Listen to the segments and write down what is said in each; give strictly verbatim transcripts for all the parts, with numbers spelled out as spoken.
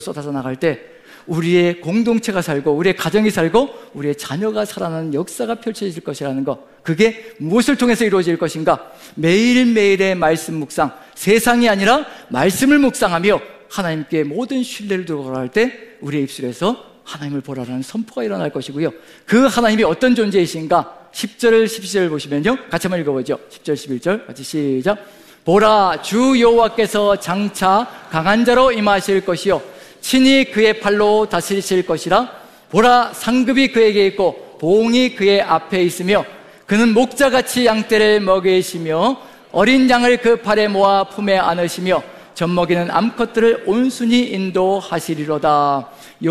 쏟아져 나갈 때 우리의 공동체가 살고 우리의 가정이 살고 우리의 자녀가 살아나는 역사가 펼쳐질 것이라는 것, 그게 무엇을 통해서 이루어질 것인가? 매일매일의 말씀 묵상, 세상이 아니라 말씀을 묵상하며 하나님께 모든 신뢰를 두고 걸어갈 때 우리의 입술에서 하나님을 보라라는 선포가 일어날 것이고요, 그 하나님이 어떤 존재이신가? 십 절, 십일 절 보시면요, 같이 한번 읽어보죠. 십 절, 십일 절 같이 시작. 보라, 주 여호와께서 장차 강한 자로 임하실 것이요 친히 그의 팔로 다스리실 것이라. 보라, 상급이 그에게 있고 보응이 그의 앞에 있으며 그는 목자같이 양떼를 먹이시며 어린 양을 그 팔에 모아 품에 안으시며 젖먹이는 암컷들을 온순히 인도하시리로다.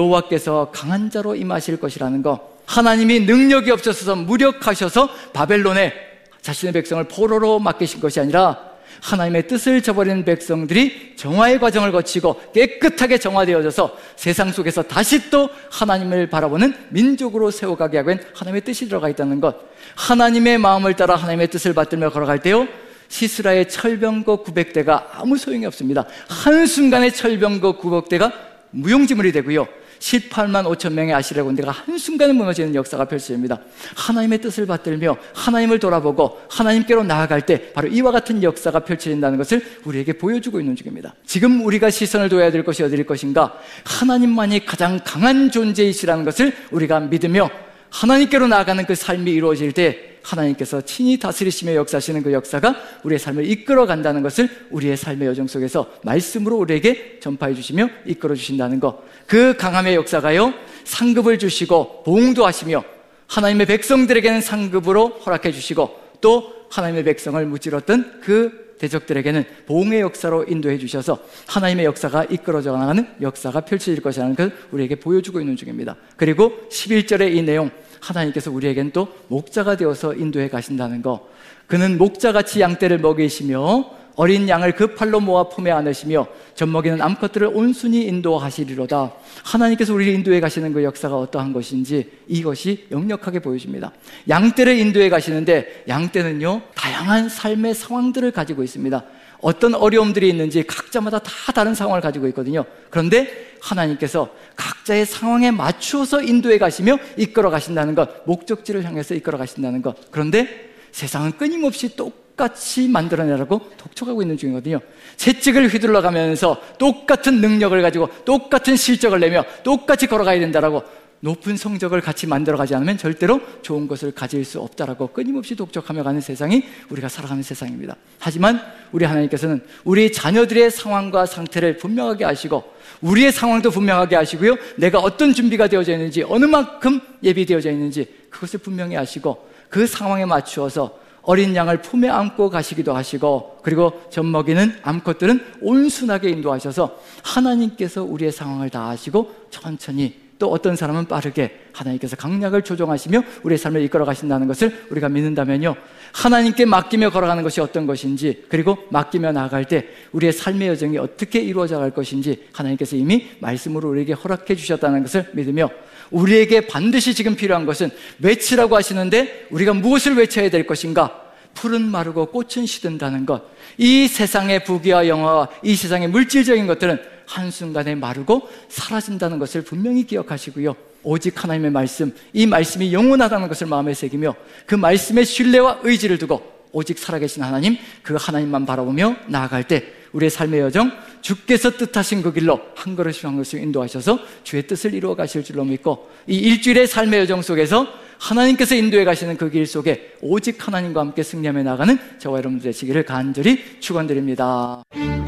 여호와께서 강한 자로 임하실 것이라는 것, 하나님이 능력이 없어서 무력하셔서 바벨론에 자신의 백성을 포로로 맡기신 것이 아니라 하나님의 뜻을 저버리는 백성들이 정화의 과정을 거치고 깨끗하게 정화되어져서 세상 속에서 다시 또 하나님을 바라보는 민족으로 세워가게 하고 있는 하나님의 뜻이 들어가 있다는 것. 하나님의 마음을 따라 하나님의 뜻을 받들며 걸어갈 때요, 시스라의 철병거 구백 대가 아무 소용이 없습니다. 한순간에 철병거 구백 대가 무용지물이 되고요, 십팔만 오천 명의 아시라 군대가 한순간에 무너지는 역사가 펼쳐집니다. 하나님의 뜻을 받들며 하나님을 돌아보고 하나님께로 나아갈 때 바로 이와 같은 역사가 펼쳐진다는 것을 우리에게 보여주고 있는 중입니다. 지금 우리가 시선을 둬야 될 것이 어디일 것인가? 하나님만이 가장 강한 존재이시라는 것을 우리가 믿으며 하나님께로 나아가는 그 삶이 이루어질 때 하나님께서 친히 다스리시며 역사하시는 그 역사가 우리의 삶을 이끌어 간다는 것을 우리의 삶의 여정 속에서 말씀으로 우리에게 전파해 주시며 이끌어 주신다는 것. 그 강함의 역사가요, 상급을 주시고 보응도 하시며 하나님의 백성들에게는 상급으로 허락해 주시고 또 하나님의 백성을 무찌렀던 그 대적들에게는 보응의 역사로 인도해 주셔서 하나님의 역사가 이끌어져 나가는 역사가 펼쳐질 것이라는 것을 우리에게 보여주고 있는 중입니다. 그리고 십일 절의 이 내용, 하나님께서 우리에겐 또 목자가 되어서 인도해 가신다는 것. 그는 목자같이 양떼를 먹이시며 어린 양을 그 팔로 모아 품에 안으시며 젖먹이는 암컷들을 온순히 인도하시리로다. 하나님께서 우리를 인도해 가시는 그 역사가 어떠한 것인지 이것이 역력하게 보여집니다. 양떼를 인도해 가시는데 양떼는요, 다양한 삶의 상황들을 가지고 있습니다. 어떤 어려움들이 있는지 각자마다 다 다른 상황을 가지고 있거든요. 그런데 하나님께서 각자의 상황에 맞추어서 인도해 가시며 이끌어 가신다는 것, 목적지를 향해서 이끌어 가신다는 것. 그런데 세상은 끊임없이 똑같이 만들어내라고 독촉하고 있는 중이거든요. 채찍을 휘둘러 가면서 똑같은 능력을 가지고 똑같은 실적을 내며 똑같이 걸어가야 된다라고, 높은 성적을 같이 만들어가지 않으면 절대로 좋은 것을 가질 수 없다라고 끊임없이 독촉하며 가는 세상이 우리가 살아가는 세상입니다. 하지만 우리 하나님께서는 우리 자녀들의 상황과 상태를 분명하게 아시고 우리의 상황도 분명하게 아시고요, 내가 어떤 준비가 되어져 있는지, 어느 만큼 예비되어져 있는지 그것을 분명히 아시고 그 상황에 맞추어서 어린 양을 품에 안고 가시기도 하시고, 그리고 젖먹이는 암컷들은 온순하게 인도하셔서 하나님께서 우리의 상황을 다 아시고 천천히, 또 어떤 사람은 빠르게 하나님께서 강약을 조정하시며 우리의 삶을 이끌어 가신다는 것을 우리가 믿는다면요, 하나님께 맡기며 걸어가는 것이 어떤 것인지, 그리고 맡기며 나아갈 때 우리의 삶의 여정이 어떻게 이루어져 갈 것인지 하나님께서 이미 말씀으로 우리에게 허락해 주셨다는 것을 믿으며, 우리에게 반드시 지금 필요한 것은 외치라고 하시는데 우리가 무엇을 외쳐야 될 것인가? 풀은 마르고 꽃은 시든다는 것. 이 세상의 부귀와 영화와 이 세상의 물질적인 것들은 한순간에 마르고 사라진다는 것을 분명히 기억하시고요, 오직 하나님의 말씀, 이 말씀이 영원하다는 것을 마음에 새기며 그 말씀의 신뢰와 의지를 두고 오직 살아계신 하나님, 그 하나님만 바라보며 나아갈 때 우리의 삶의 여정, 주께서 뜻하신 그 길로 한 걸음씩 한 걸음씩 인도하셔서 주의 뜻을 이루어 가실 줄로 믿고, 이 일주일의 삶의 여정 속에서 하나님께서 인도해 가시는 그 길 속에 오직 하나님과 함께 승리하며 나가는 저와 여러분들 되시기를 간절히 축원드립니다.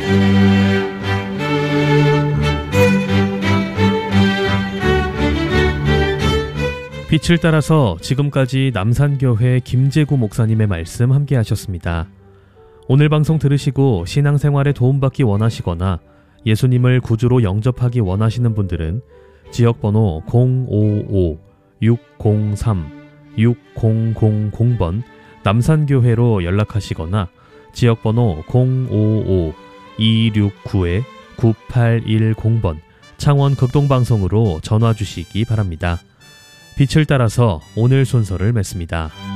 빛을 따라서 지금까지 남산교회 김재구 목사님의 말씀 함께 하셨습니다. 오늘 방송 들으시고 신앙생활에 도움받기 원하시거나 예수님을 구주로 영접하기 원하시는 분들은 지역번호 공오오 육공삼 육공공공 번 남산교회로 연락하시거나 지역번호 공오오 이육구 구팔일공 번 창원 극동방송으로 전화 주시기 바랍니다. 빛을 따라서 오늘 순서를 맺습니다.